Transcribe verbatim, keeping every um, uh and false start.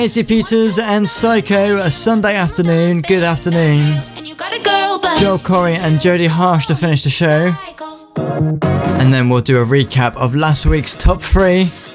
Stacey Peters and Psycho, a Sunday afternoon. Good afternoon. Joel Corey and Jodie Harsh to finish the show. And then we'll do a recap of last week's top three.